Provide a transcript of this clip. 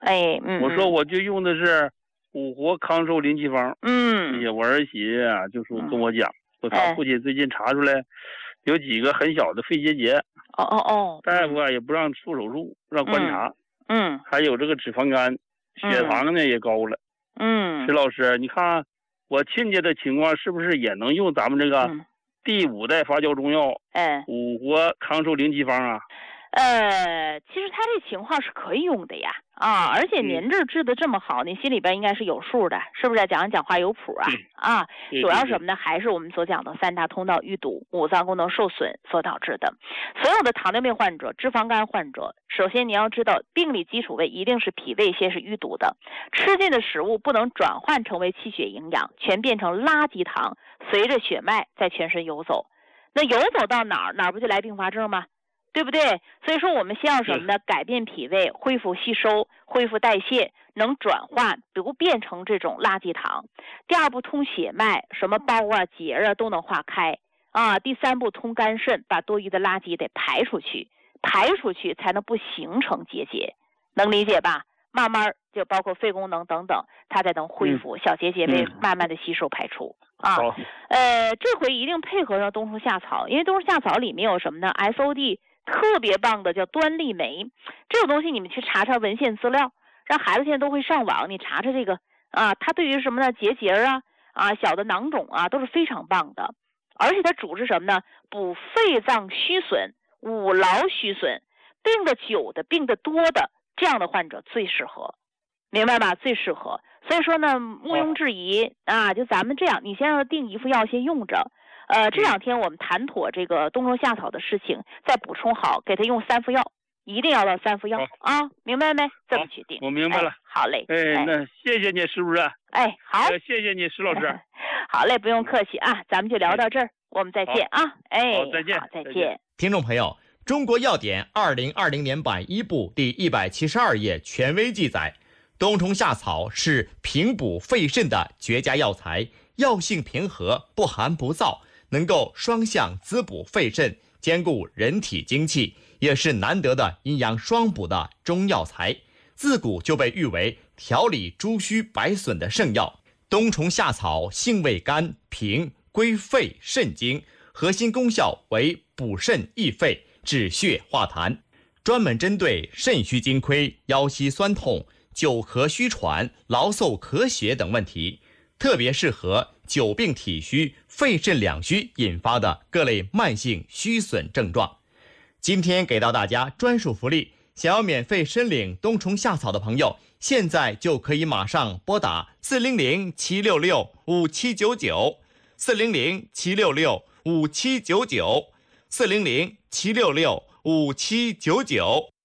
我说我就用的是五活康寿灵气方。我儿媳啊，就说跟我讲，说他父亲最近查出来有几个很小的肺结节。大夫啊也不让做手术，让观察。还有这个脂肪肝，血糖呢也高了。石老师，你看我亲家的情况是不是也能用咱们这个第5代发酵中药五活康寿灵气方啊？ 其实他这情况是可以用的呀，而且您这治的这么好，您心里边应该是有数的，是不是？讲话有谱啊？主要什么呢？还是我们所讲的3大通道淤堵、五脏功能受损所导致的。所有的糖尿病患者、脂肪肝患者，首先你要知道，病理基础位一定是脾胃先是淤堵的，吃进的食物不能转换成为气血营养，全变成垃圾糖，随着血脉在全身游走。那游走到哪儿不就来并发症吗？对不对？所以说我们先要什么呢？改变脾胃，恢复吸收，恢复代谢，能转化，比如变成这种垃圾糖。第2步通血脉，什么包啊结啊都能化开第3步通肝肾，把多余的垃圾得排出去才能不形成结节，能理解吧？慢慢就包括肺功能等等，它才能恢复，小结节被慢慢的吸收排出这回一定配合上冬虫夏草，因为冬虫夏草里面有什么呢 ？SOD。特别棒的叫端粒酶，这种东西你们去查查文献资料，让孩子现在都会上网，你查查这个它对于什么呢？结节小的囊肿都是非常棒的，而且它主治什么呢？补肺脏虚损、五劳虚损，病得久的、病得多的这样的患者最适合，明白吧？最适合。所以说呢，毋庸置疑就咱们这样，你先让他订一副药先用着。这2天我们谈妥这个冬虫夏草的事情，再补充好，给他用3副药，一定要到3副药明白没？这么去定。 我明白了。 好嘞。 那谢谢你，石主任。 好。 谢谢你，石老师。 好嘞，不用客气咱们就聊到这儿，我们再见好，再见。 好，再见。 听众朋友，《中国药典》2020年版1部第172页权威记载，冬虫夏草是平补肺肾的绝佳药材，药性平和，不寒不燥，能够双向滋补肺肾，兼顾人体精气，也是难得的阴阳双补的中药材。自古就被誉为调理诸虚百损的圣药。冬虫夏草性味甘平，归肺肾经，核心功效为补肾益肺、止血化痰，专门针对肾虚精亏、腰膝酸痛、久咳虚喘、劳嗽咳血等问题，特别适合久病体虚、肺肾两虚引发的各类慢性虚损症状。今天给到大家专属福利，想要免费申领冬虫夏草的朋友，现在就可以马上拨打400-766-5799 400-766-5799 400-766-5799。